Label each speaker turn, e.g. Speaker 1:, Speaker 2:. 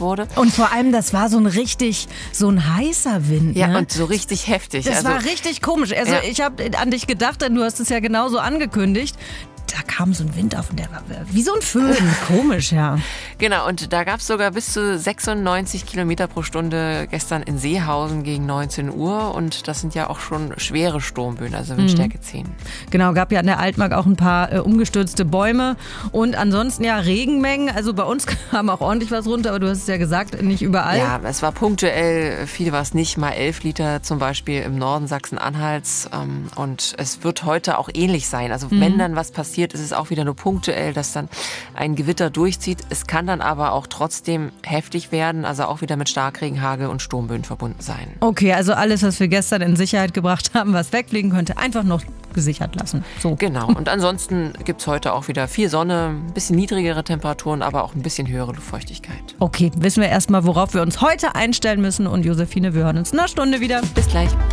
Speaker 1: wurde.
Speaker 2: Und vor allem, das war so ein heißer Wind.
Speaker 1: Ja,
Speaker 2: ne?
Speaker 1: und so richtig heftig.
Speaker 2: Das war richtig komisch. Also ich habe an dich gedacht, denn du hast es ja genauso angekündigt. Da kam so ein Wind auf und der war wie so ein Föhn. Komisch, ja.
Speaker 1: Genau, und da gab es sogar bis zu 96 Kilometer pro Stunde gestern in Seehausen gegen 19 Uhr. Und das sind ja auch schon schwere Sturmböen, also Windstärke 10.
Speaker 2: Genau, gab ja an der Altmark auch ein paar umgestürzte Bäume. Und ansonsten ja Regenmengen. Also bei uns kam auch ordentlich was runter, aber du hast es ja gesagt, nicht überall.
Speaker 1: Ja, es war punktuell, viel war es nicht, mal 11 Liter zum Beispiel im Norden Sachsen-Anhalts. Und es wird heute auch ähnlich sein. Also wenn dann was passiert, ist es auch wieder nur punktuell, dass dann ein Gewitter durchzieht. Es kann dann aber auch trotzdem heftig werden, also auch wieder mit Starkregen, Hagel und Sturmböen verbunden sein.
Speaker 2: Okay, also alles, was wir gestern in Sicherheit gebracht haben, was wegfliegen könnte, einfach noch gesichert lassen. So.
Speaker 1: Genau, und ansonsten gibt es heute auch wieder viel Sonne, ein bisschen niedrigere Temperaturen, aber auch ein bisschen höhere Luftfeuchtigkeit.
Speaker 2: Okay, wissen wir erstmal, worauf wir uns heute einstellen müssen. Und Josephine, wir hören uns in einer Stunde wieder.
Speaker 1: Bis gleich.